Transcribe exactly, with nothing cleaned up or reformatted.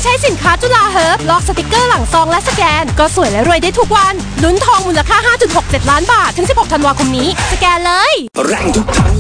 ช้สินค้าจุฬาเฮิร์บลอกสติกเกอร์หลังซองและสแกนก็สวยและรวยได้ทุกวันลุ้นทองมูลค่า ห้าจุดหกเจ็ด ล้านบาทถึงสิบหกธันวาคมนี้สแกนเลยแรงทุกครั้ง